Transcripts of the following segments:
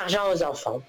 l'argent aux enfants.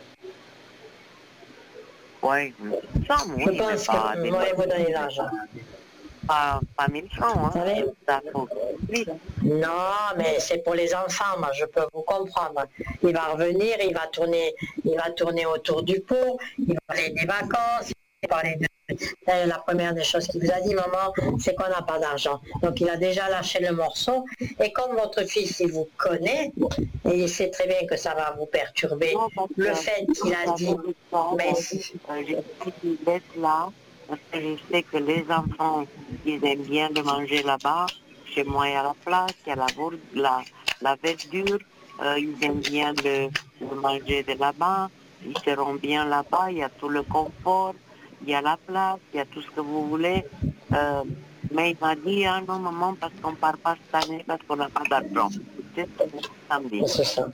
Oui, ça, Je pense que moi, vous donnez l'argent. Pas 1000 francs, hein. Ça faut plus. Non, mais c'est pour les enfants, moi, je peux vous comprendre. Il va revenir, il va tourner autour du pot, il va parler des vacances, il va parler de... La première des choses qu'il vous a dit, maman, c'est qu'on n'a pas d'argent. Donc il a déjà lâché le morceau. Et comme votre fils, il vous connaît, et il sait très bien que ça va vous perturber, le fait qu'il a dit, mais si... J'ai pris une baisse là, parce que je sais que les enfants, ils aiment bien de manger là-bas. Chez moi, il y a la place, il y a la verdure, ils aiment bien de manger de là-bas, ils seront bien là-bas, il y a tout le confort, il y a la place, il y a tout ce que vous voulez. Mais il m'a dit, ah non maman, parce qu'on ne part pas cette année, parce qu'on n'a pas d'argent. C'est ce que samedi. C'est ça.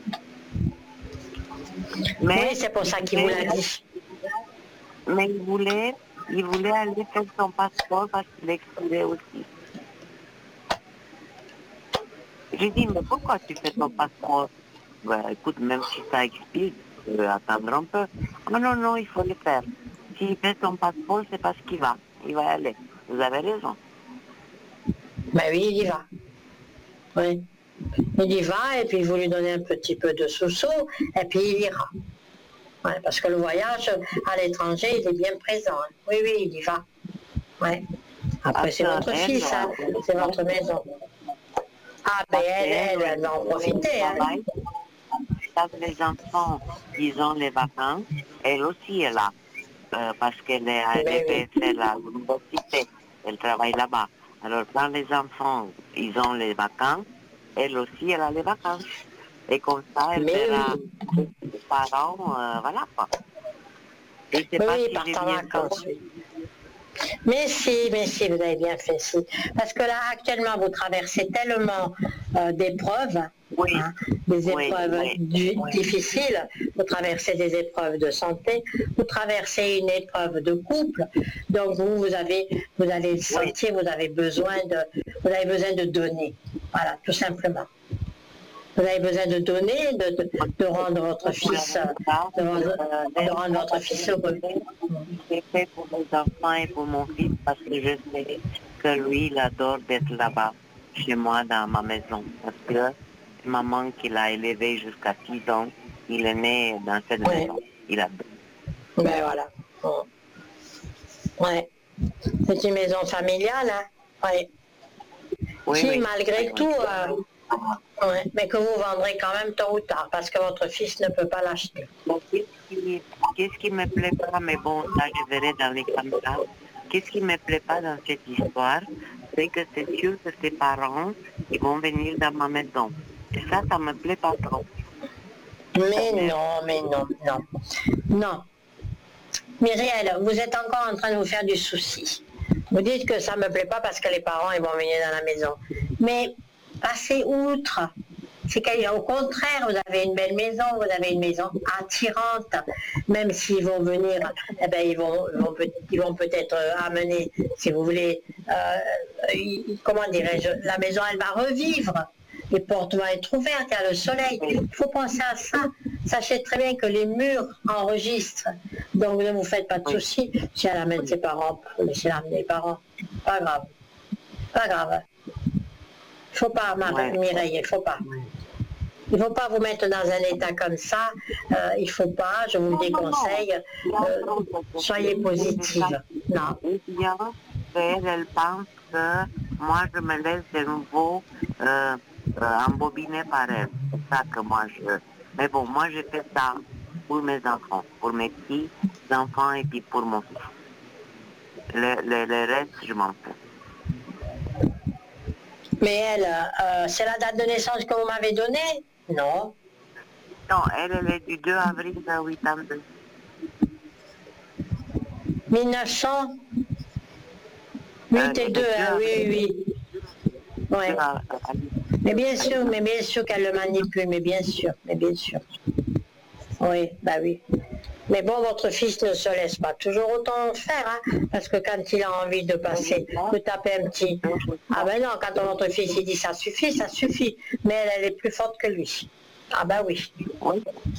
Mais, oui, c'est pour ça qu'il vous l'a dit. Mais il voulait aller faire son passeport parce qu'il expirait aussi. J'ai dit, mais pourquoi tu fais ton passeport? Ben, écoute, même si ça expire, tu peux attendre un peu. Ah non, il faut le faire. S'il fait son passeport, c'est parce qu'il va. Il va y aller. Vous avez raison. Ben oui, il y va. Oui. Il y va, et puis vous lui donnez un petit peu de sous-sous, et puis il ira. Ouais, parce que le voyage à l'étranger, il est bien présent. Hein. Oui, il y va. Ouais. Après, c'est votre fils, hein. C'est votre maison. Ah, ben elle va en profiter. Hein. Quand les enfants, ils ont les vacances, elle aussi est là. Parce qu'elle est faire l'université, elle travaille là-bas. Alors quand les enfants, ils ont les vacances, elle aussi, elle a les vacances. Et comme ça, elle verra les parents, voilà quoi. Et c'est pas si partent en vacances, oui. Mais si, vous avez bien fait, si. Parce que là, actuellement, vous traversez tellement d'épreuves, des épreuves difficiles, vous traversez des épreuves de santé, vous traversez une épreuve de couple, donc vous allez sentir, vous avez besoin de donner. Voilà, tout simplement. Vous avez besoin de donner, de rendre votre fils, de rendre votre fils heureux. J'ai fait pour mes enfants et pour mon fils parce que je sais que lui, il adore d'être là-bas, chez moi, dans ma maison. Parce que maman qui l'a élevé jusqu'à 6 ans, il est né dans cette maison. Il adore. Ben voilà. Ouais. C'est une maison familiale, hein. Oui, malgré tout, mais que vous vendrez quand même tôt ou tard, parce que votre fils ne peut pas l'acheter. Qu'est-ce qui me plaît pas, mais bon, ça je verrai dans les caméras. Qu'est-ce qui me plaît pas dans cette histoire, c'est que c'est sûr que ses parents, ils vont venir dans ma maison. Et ça me plaît pas trop. Mais non. Non. Myriel, vous êtes encore en train de vous faire du souci. Vous dites que ça ne me plaît pas parce que les parents ils vont venir dans la maison. Mais passez outre. C'est qu'au contraire, vous avez une belle maison, vous avez une maison attirante. Même s'ils vont venir, eh ben, ils vont peut-être amener, si vous voulez, comment dirais-je, la maison elle va revivre. Les portes vont être ouvertes, il y a le soleil. Il faut penser à ça. Sachez très bien que les murs enregistrent. Donc ne vous faites pas de soucis. Si elle amène ses parents, laissez l'amener les parents. Pas grave. Pas grave. Il ne faut pas, Mireille, il ne faut pas. Il ne faut pas vous mettre dans un état comme ça. Il ne faut pas, je vous le déconseille. Soyez positive. Non. Elle pense que moi je me laisse de nouveau embobiner par elle. C'est ça que moi je... Mais bon, moi je fais ça pour mes enfants, pour mes petits enfants et puis pour mon fils. Le reste, je m'en fous. Mais elle, c'est la date de naissance que vous m'avez donnée? Non. Non, elle est du 2 avril 82. 1900 8 et 2, oui. Ouais. Mais bien sûr qu'elle le manipule, mais bien sûr. Oui, bah oui. Mais bon, votre fils ne se laisse pas toujours autant faire, hein, parce que quand il a envie de passer, de taper un petit... Ah ben non, quand votre fils il dit ça suffit, mais elle est plus forte que lui. Ah ben oui.